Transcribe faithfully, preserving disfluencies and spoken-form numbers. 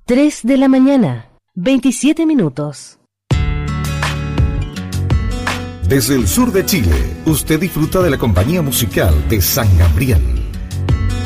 tres de la mañana, veintisiete minutos. Desde el sur de Chile, usted disfruta de la compañía musical de San Gabriel.